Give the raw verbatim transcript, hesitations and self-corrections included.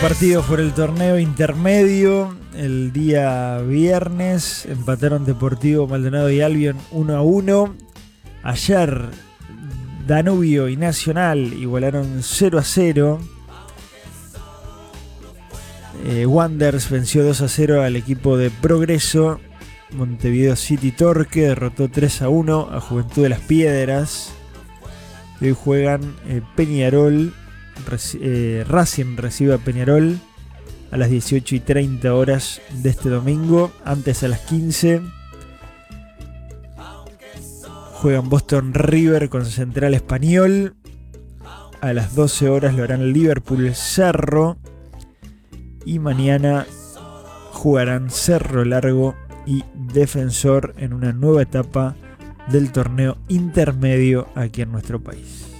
Partidos por el torneo intermedio. El día viernes empataron Deportivo Maldonado y Albion uno a uno. Ayer Danubio y Nacional igualaron cero a cero. eh, Wanderers venció dos a cero al equipo de Progreso. Montevideo City Torque derrotó tres a uno a Juventud de las Piedras. Y hoy juegan eh, Peñarol. Eh, Racing recibe a Peñarol a las dieciocho y treinta horas de este domingo. Antes, a las quince, juegan Boston River con Central Español. A las doce horas lo harán Liverpool Cerro. Y mañana jugarán Cerro Largo y Defensor en una nueva etapa del torneo intermedio aquí en nuestro país.